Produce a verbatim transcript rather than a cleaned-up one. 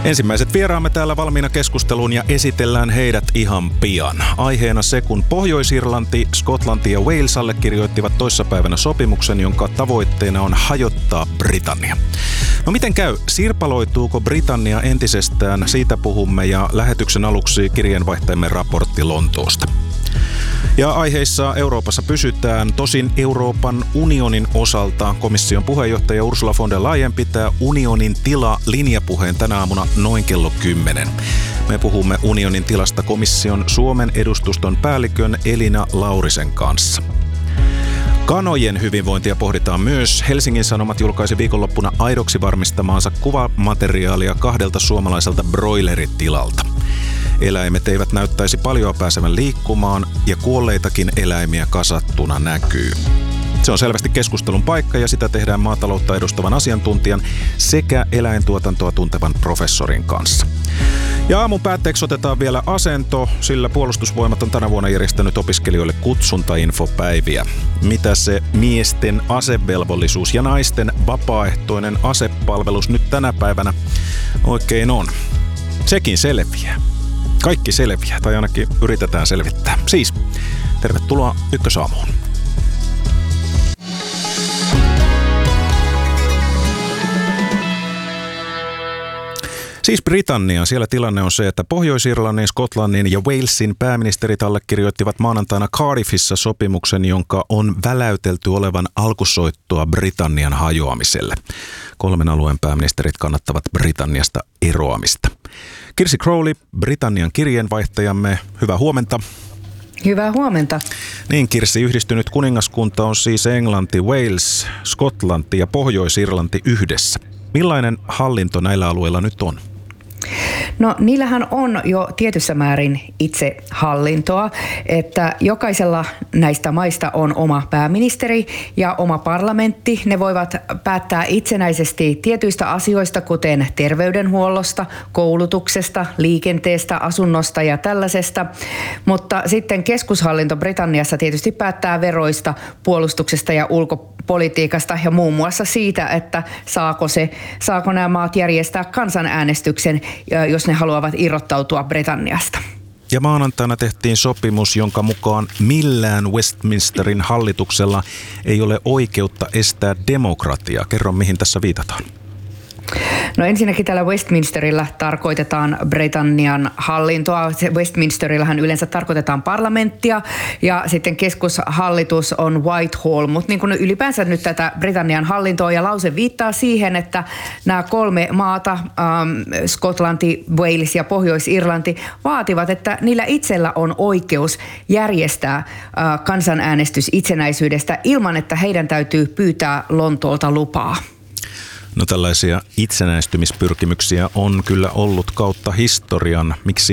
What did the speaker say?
Ensimmäiset vieraamme täällä valmiina keskusteluun ja esitellään heidät ihan pian. Aiheena se, kun Pohjois-Irlanti, Skotlanti ja Wales allekirjoittivat toissapäivänä sopimuksen, jonka tavoitteena on hajottaa Britannia. No miten käy? Sirpaloituuko Britannia entisestään? Siitä puhumme ja lähetyksen aluksi kirjeenvaihtajamme raportti Lontoosta. Ja aiheissa Euroopassa pysytään. Tosin Euroopan unionin osalta komission puheenjohtaja Ursula von der Leyen pitää unionin tila linjapuheen tänä aamuna noin kello kymmenen. Me puhumme unionin tilasta komission Suomen edustuston päällikön Elina Laurisen kanssa. Kanojen hyvinvointia pohditaan myös. Helsingin Sanomat julkaisi viikonloppuna aidoksi varmistamaansa kuvamateriaalia kahdelta suomalaiselta broileritilalta. Eläimet eivät näyttäisi paljon pääsevän liikkumaan ja kuolleitakin eläimiä kasattuna näkyy. Se on selvästi keskustelun paikka ja sitä tehdään maataloutta edustavan asiantuntijan sekä eläintuotantoa tuntevan professorin kanssa. Ja aamun päätteeksi otetaan vielä asento, sillä Puolustusvoimat on tänä vuonna järjestänyt opiskelijoille kutsuntainfopäiviä. Mitä se miesten asevelvollisuus ja naisten vapaaehtoinen asepalvelus nyt tänä päivänä oikein on? Sekin selviää. Kaikki selviää, tai ainakin yritetään selvittää. Siis, tervetuloa Ykkösaamuun. Siis Britannia. Siellä tilanne on se, että Pohjois-Irlannin, Skotlannin ja Walesin pääministerit allekirjoittivat maanantaina Cardiffissa sopimuksen, jonka on väläytelty olevan alkusoittoa Britannian hajoamiselle. Kolmen alueen pääministerit kannattavat Britanniasta eroamista. Kirsi Crowley, Britannian kirjeenvaihtajamme, hyvää huomenta. Hyvää huomenta. Niin Kirsi, yhdistynyt kuningaskunta on siis Englanti, Wales, Skotlanti ja Pohjois-Irlanti yhdessä. Millainen hallinto näillä alueilla nyt on? No niillähän on jo tietyssä määrin itse hallintoa, että jokaisella näistä maista on oma pääministeri ja oma parlamentti. Ne voivat päättää itsenäisesti tietyistä asioista, kuten terveydenhuollosta, koulutuksesta, liikenteestä, asunnosta ja tällaisesta. Mutta sitten keskushallinto Britanniassa tietysti päättää veroista, puolustuksesta ja ulkopolitiikasta ja muun muassa siitä, että saako, se, saako nämä maat järjestää kansanäänestyksen, jos ne haluavat irrottautua Britanniasta. Ja maanantaina tehtiin sopimus, jonka mukaan millään Westminsterin hallituksella ei ole oikeutta estää demokratiaa. Kerro, mihin tässä viitataan. No ensinnäkin tällä Westminsterillä tarkoitetaan Britannian hallintoa. Westminsterillähän yleensä tarkoitetaan parlamenttia ja sitten keskushallitus on Whitehall, mutta niin kuin ylipäänsä nyt tätä Britannian hallintoa ja lause viittaa siihen, että nämä kolme maata, ähm, Skotlanti, Wales ja Pohjois-Irlanti, vaativat, että niillä itsellä on oikeus järjestää äh, kansanäänestys itsenäisyydestä ilman, että heidän täytyy pyytää Lontoolta lupaa. No tällaisia itsenäistymispyrkimyksiä on kyllä ollut kautta historian. Miksi